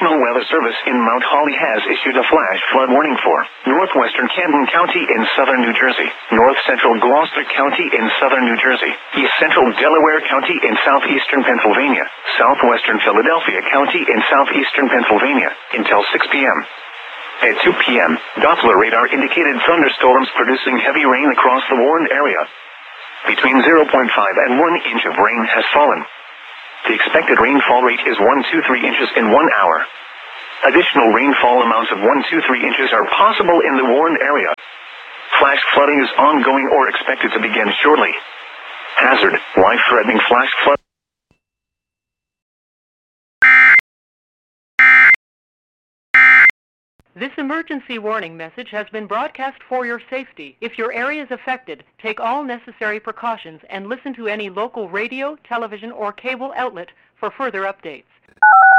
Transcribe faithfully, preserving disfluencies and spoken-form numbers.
National Weather Service in Mount Holly has issued a flash flood warning for northwestern Camden County in southern New Jersey, north central Gloucester County in southern New Jersey, east central Delaware County in southeastern Pennsylvania, southwestern Philadelphia County in southeastern Pennsylvania, until six p m At two p m, Doppler radar indicated thunderstorms producing heavy rain across the warned area. Between zero point five and one inch of rain has fallen. The expected rainfall rate is one to three inches in one hour. Additional rainfall amounts of one to three inches are possible in the warned area. Flash flooding is ongoing or expected to begin shortly. Hazard, life-threatening flash flood. This emergency warning message has been broadcast for your safety. If your area is affected, take all necessary precautions and listen to any local radio, television, or cable outlet for further updates.